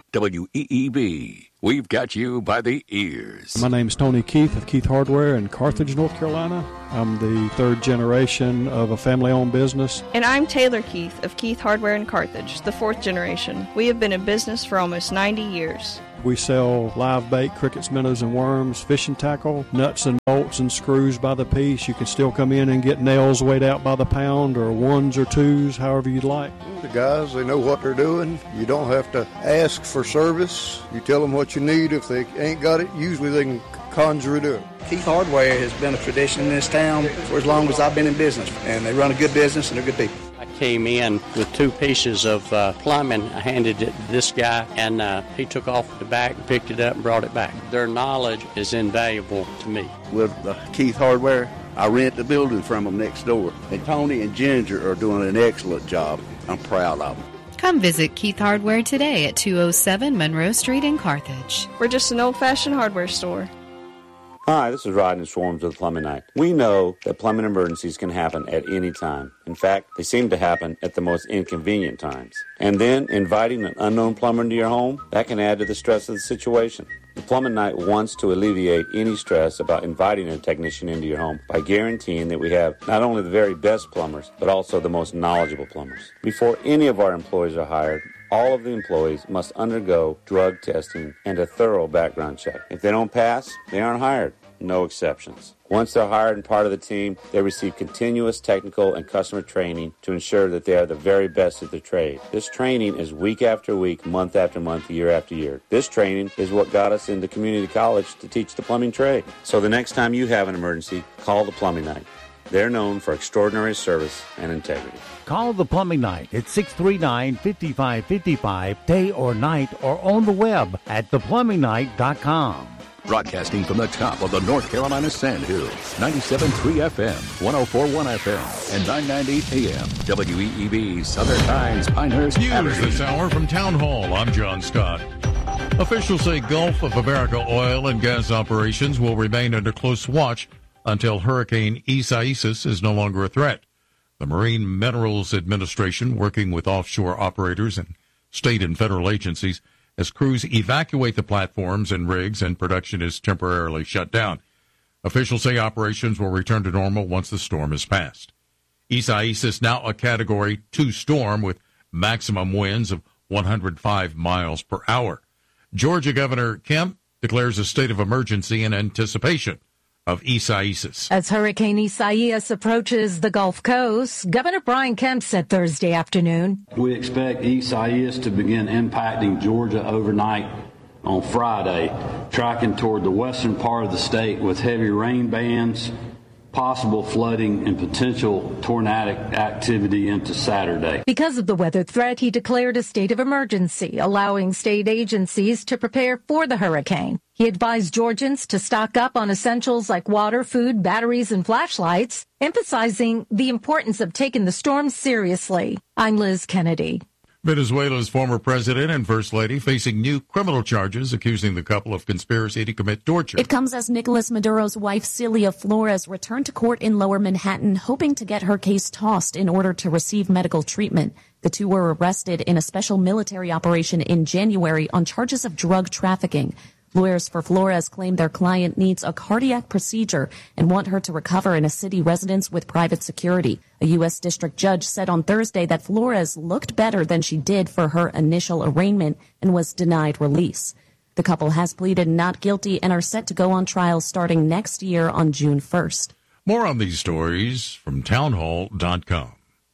WEEB. We've got you by the ears. My name's Tony Keith of Keith Hardware in Carthage, North Carolina. I'm the third generation of a family-owned business. And I'm Taylor Keith of Keith Hardware in Carthage, the fourth generation. We have been in business for almost 90 years. We sell live bait, crickets, minnows, and worms, fishing tackle, nuts and bolts and screws by the piece. You can still come in and get nails weighed out by the pound, or ones or twos, however you'd like. The guys, they know what they're doing. You don't have to ask for service. You tell them what you need. If they ain't got it, usually they can conjure it up. Keith Hardware has been a tradition in this town for as long as I've been in business, and they run a good business and they're good people. I came in with 2 pieces of plumbing. I handed it to this guy, and he took off the back and picked it up and brought it back. Their knowledge is invaluable to me. With Keith Hardware, I rent the building from them next door. And Tony and Ginger are doing an excellent job. I'm proud of them. Come visit Keith Hardware today at 207 Monroe Street in Carthage. We're just an old-fashioned hardware store. Hi, this is Rodney Swarms with Plumbing Night. We know that plumbing emergencies can happen at any time. In fact, they seem to happen at the most inconvenient times. And then inviting an unknown plumber into your home, that can add to the stress of the situation. The Plumbing Night wants to alleviate any stress about inviting a technician into your home by guaranteeing that we have not only the very best plumbers, but also the most knowledgeable plumbers. Before any of our employees are hired, all of the employees must undergo drug testing and a thorough background check. If they don't pass, they aren't hired. No exceptions. Once they're hired and part of the team, they receive continuous technical and customer training to ensure that they are the very best at their trade. This training is week after week, month after month, year after year. This training is what got us into community college to teach the plumbing trade. So the next time you have an emergency, call the Plumbing Night. They're known for extraordinary service and integrity. Call the Plumbing Night at 639-5555, day or night, or on the web at theplumbingnight.com. Broadcasting from the top of the North Carolina Sandhills, 97.3 FM, 104.1 FM, and 990 AM. WEEB, Southern Times, Pinehurst, News this hour from Town Hall. I'm John Scott. Officials say Gulf of America oil and gas operations will remain under close watch until Hurricane Isaias is no longer a threat. The Marine Minerals Administration, working with offshore operators and state and federal agencies, as crews evacuate the platforms and rigs and production is temporarily shut down. Officials say operations will return to normal once the storm has passed. Isaias is now a Category 2 storm with maximum winds of 105 miles per hour. Georgia Governor Kemp declares a state of emergency in anticipation of Isaias. As Hurricane Isaias approaches the Gulf Coast, Governor Brian Kemp said Thursday afternoon, "We expect Isaias to begin impacting Georgia overnight on Friday, tracking toward the western part of the state with heavy rain bands, possible flooding, and potential tornadic activity into Saturday." Because of the weather threat, he declared a state of emergency, allowing state agencies to prepare for the hurricane. He advised Georgians to stock up on essentials like water, food, batteries, and flashlights, emphasizing the importance of taking the storm seriously. I'm Liz Kennedy. Venezuela's former president and first lady facing new criminal charges accusing the couple of conspiracy to commit torture. It comes as Nicolas Maduro's wife, Celia Flores, returned to court in Lower Manhattan, hoping to get her case tossed in order to receive medical treatment. The two were arrested in a special military operation in January on charges of drug trafficking. Lawyers for Flores claim their client needs a cardiac procedure and want her to recover in a city residence with private security. A U.S. district judge said on Thursday that Flores looked better than she did for her initial arraignment and was denied release. The couple has pleaded not guilty and are set to go on trial starting next year on June 1st. More on these stories from townhall.com.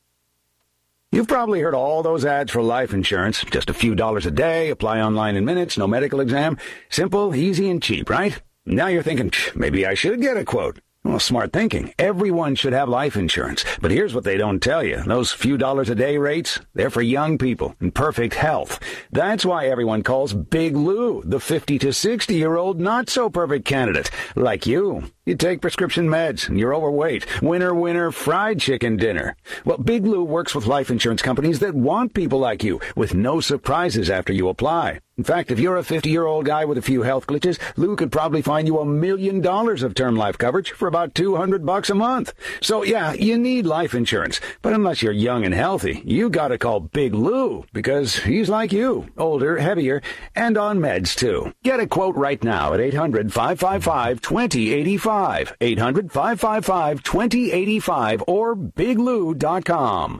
You've probably heard all those ads for life insurance. Just a few dollars a day, apply online in minutes, no medical exam. Simple, easy, and cheap, right? Now you're thinking, maybe I should get a quote. Well, smart thinking. Everyone should have life insurance. But here's what they don't tell you. Those few dollars a day rates, they're for young people in perfect health. That's why everyone calls Big Lou the 50 to 60-year-old not-so-perfect candidate, like you. You take prescription meds, and you're overweight. Winner, fried chicken dinner. Well, Big Lou works with life insurance companies that want people like you, with no surprises after you apply. In fact, if you're a 50-year-old guy with a few health glitches, Lou could probably find you $1 million of term life coverage for about $200 a month. So, yeah, you need life insurance. But unless you're young and healthy, you gotta call Big Lou, because he's like you, older, heavier, and on meds, too. Get a quote right now at 800-555-2085, 800-555-2085, or biglou.com.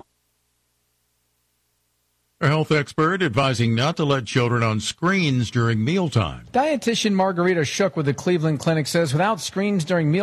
A health expert advising not to let children on screens during mealtime. Dietitian Margarita Shook with the Cleveland Clinic says without screens during meal